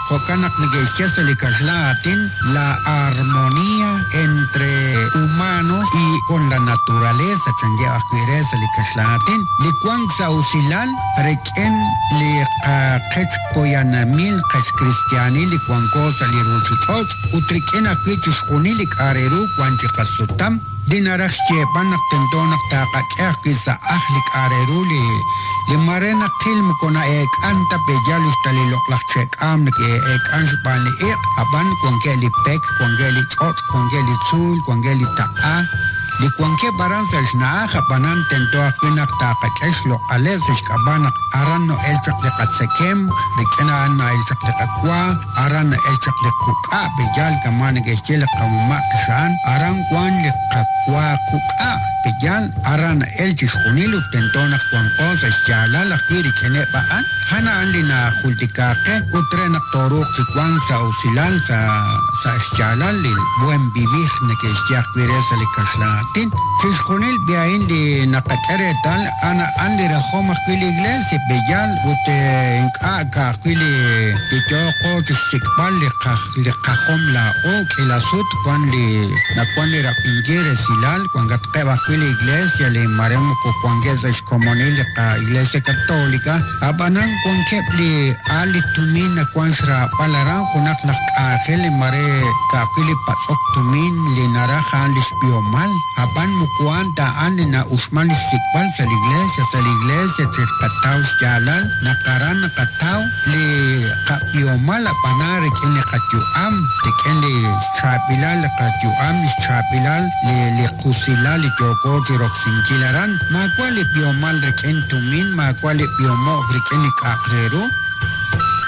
Jocanak Negesheselicaslatin, la armonía entre humanos y con la naturaleza, Changueas Cuireselicaslatin, Licuan Sausilal, Requen, Liqach Poyanamil, Cash Cristiani, Licuan Cosa, Liruchichoch, Utriquena Quichus Junilik Areru, Quanchicasutam, Dinarax Chepanak Tentonak Takak Kisa Ahlik Areruli, Limarena Kilm Kona Ek Anta Pejalus Talilok Chek Amnek Ek Anshpani Ek, Aban Kwangeli Pek, Kwangeli Chot, Kwangeli Tzul, Kwangeli Taa, Licuanque baranzas na japanan tento aquinak tapaqueslo aleses cabanak arano el chaclecatsequem, riquena ana el chaclecacua, arana el chaclecuca, bejal camane que chile camumaxan, aran quan le cacua cuca, bejal arana el chiscunilu tentonak cuancosas chala la quiri kenepaan, hana anlina julticaque, utrena toruk chicuan sa usilal sa chalal buen vivir ne que ya quiresa le casla. Chisjonil biain li nakakere tal ana andi rajoma kwili iglesia bejal ute inka kwili ditoko tisikpal li kajom la o que la sut kwan li rapingere silal kwan gatkeba kwili iglesia li maremo ko kwangeza shkomonil ka iglesia católica abanan kwan kepli ali tumin kwan sra palaran kunak nakajel mare ka kwili patsok tumin li naraja li spiomal Aban mukuanta ande na usman sikpal sa iglesia tirkataw sjalal nakaran nakataw li kapiomala panare kene katyuam tekene chapilal chapilal li kusilal li toko jiroksinkilaran makwali piomal reken tumin makwali piomo reken kakrero